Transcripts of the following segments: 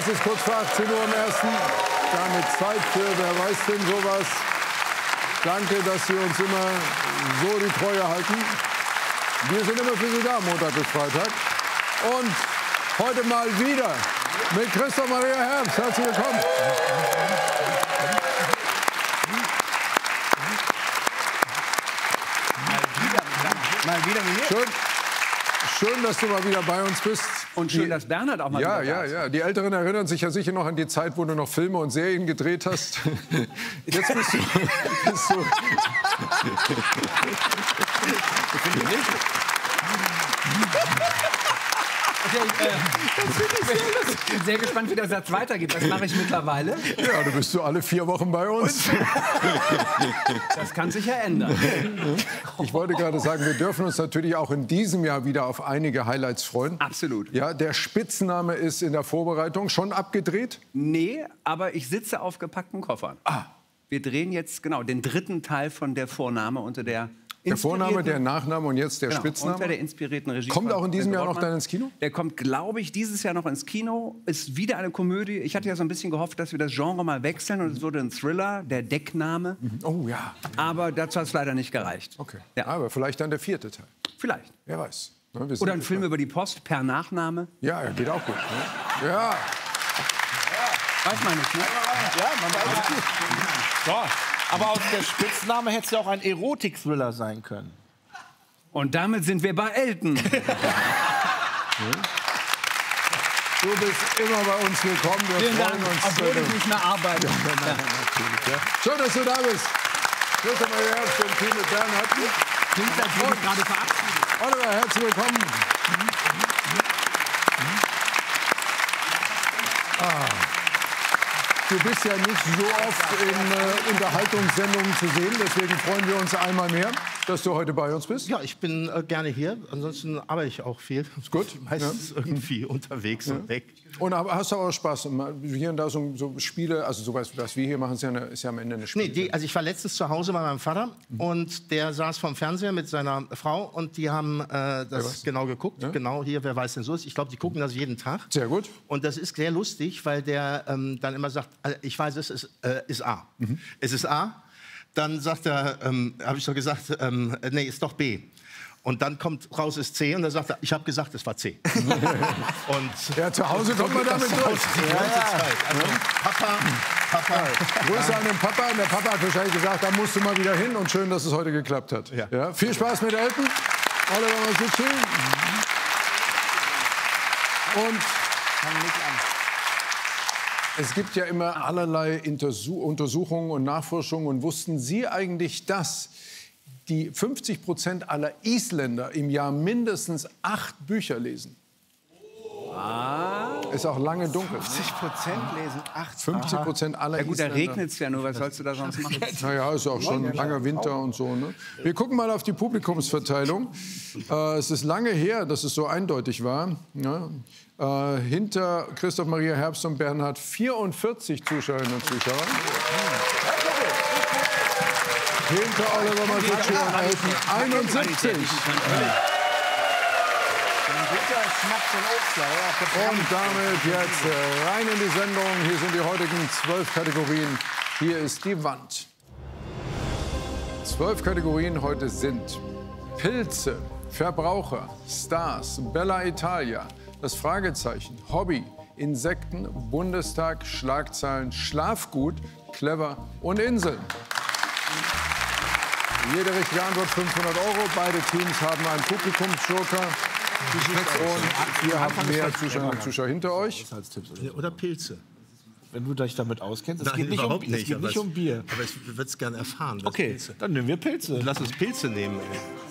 Es ist kurz vor 18 Uhr am 1. Damit Zeit für Wer weiß denn sowas. Danke, dass Sie uns immer so die Treue halten. Wir sind immer für Sie da, Montag bis Freitag. Und heute mal wieder mit Christoph Maria Herbst. Herzlich willkommen. Mal wieder mit mir. Schön, dass du mal wieder bei uns bist. Und schön, dass Bernhard auch mal wieder da ist. Ja. Die Älteren erinnern sich ja sicher noch an die Zeit, wo du noch Filme und Serien gedreht hast. Jetzt bist du... Ich bin sehr gespannt, wie der Satz weitergeht. Das mache ich mittlerweile. Ja, du bist so alle 4 Wochen bei uns. Das kann sich ja ändern. Ich wollte gerade sagen, wir dürfen uns natürlich auch in diesem Jahr wieder auf einige Highlights freuen. Absolut. Ja, der Spitzname ist in der Vorbereitung schon abgedreht? Nee, aber ich sitze auf gepackten Koffern. Wir drehen jetzt genau den 3. Teil von Der Vorname unter der Vorname, der Nachname und jetzt der Spitzname? Unter der inspirierten Regie. Kommt auch in diesem Jahr noch dann ins Kino? Der kommt, glaube ich, dieses Jahr noch ins Kino. Ist wieder eine Komödie. Ich hatte ja so ein bisschen gehofft, dass wir das Genre mal wechseln und es wurde ein Thriller, der Deckname. Oh ja. Aber dazu hat es leider nicht gereicht. Okay. Ja. Aber vielleicht dann der 4. Teil. Vielleicht. Wer weiß. Ne, Oder ein Film über die Post per Nachname. Ja, geht auch gut. Ne? Ja. Weiß man nicht, ne? Ja, man weiß es nicht. So, aber aus der Spitzname hätte es ja auch ein Erotik-Thriller sein können. Und damit sind wir bei Elton. Du bist immer bei uns willkommen. Wir freuen uns. Obwohl ich nicht mehr arbeite. Schön, dass du da bist. Christoph Maria Herbst und Team mit Bernhard. Klingt, als würde ich gerade verabschiedet. Oliver, herzlich willkommen. Du bist ja nicht so oft in Unterhaltungssendungen zu sehen, deswegen freuen wir uns einmal mehr, dass du heute bei uns bist. Ja, ich bin gerne hier. Ansonsten arbeite ich auch viel. Ist gut. Meistens irgendwie unterwegs und weg. Und aber hast du auch Spaß? Hier und da so Spiele, also sowas, was wir hier machen, ist ja am Ende eine Spiele. Nee, also ich war letztens zu Hause bei meinem Vater und der saß vorm Fernseher mit seiner Frau und die haben das genau geguckt. Ja? Genau hier, wer weiß denn so ist. Ich glaube, die gucken das jeden Tag. Sehr gut. Und das ist sehr lustig, weil der dann immer sagt, ich weiß, es ist A. Es ist A. Dann sagt er, habe ich doch gesagt, nee, ist doch B. Und dann kommt raus, ist C. Und dann sagt er, ich habe gesagt, es war C. Und ja, zu Hause kommt man damit durch. Die ganze Zeit. Also, Papa. Grüße an den Papa. Und der Papa hat wahrscheinlich gesagt, da musst du mal wieder hin. Und schön, dass es heute geklappt hat. Ja. Viel Spaß mit Elton. Oliver Masucci. Und es gibt ja immer allerlei Untersuchungen und Nachforschungen. Und wussten Sie eigentlich, dass die 50% aller Isländer im Jahr mindestens 8 Bücher lesen? Ist auch lange dunkel. 50% lesen 8. 50% aller Ja gut, da Isländer. regnet es ja nur. Was sollst du da sonst machen? Naja, ist auch schon ein langer Winter und so. Ne? Wir gucken mal auf die Publikumsverteilung. Es ist lange her, dass es so eindeutig war. Ne? Hinter Christoph Maria Herbst und Bernhard 44 Zuschauerinnen und Zuschauer. Hinter Oliver Masucci und Elton 71. Und damit jetzt rein in die Sendung. Hier sind die heutigen 12 Kategorien. Hier ist die Wand. 12 Kategorien heute sind Pilze, Verbraucher, Stars, Bella Italia, das Fragezeichen, Hobby, Insekten, Bundestag, Schlagzeilen, Schlafgut, Clever und Inseln. Jede richtige Antwort 500 €. Beide Teams haben einen Publikumsjoker. Und ihr habt mehr Zuschauerinnen und Zuschauer hinter euch. Oder Pilze. Wenn du dich damit auskennst. Es Nein, geht nicht überhaupt es geht nicht um Bier. Aber ich würde es gerne erfahren. Okay, dann nehmen wir Pilze. Lass uns Pilze nehmen.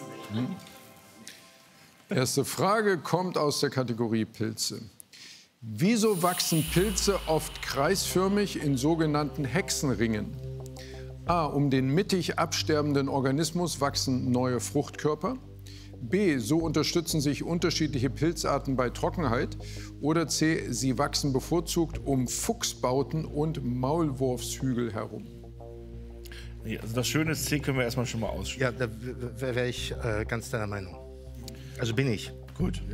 Erste Frage kommt aus der Kategorie Pilze. Wieso wachsen Pilze oft kreisförmig in sogenannten Hexenringen? A. Um den mittig absterbenden Organismus wachsen neue Fruchtkörper. B. So unterstützen sich unterschiedliche Pilzarten bei Trockenheit. Oder C. Sie wachsen bevorzugt um Fuchsbauten und Maulwurfshügel herum. Nee, also das Schöne ist, C können wir erstmal schon mal ausschließen. Ja, da wäre ich ganz deiner Meinung. Also bin ich. Gut.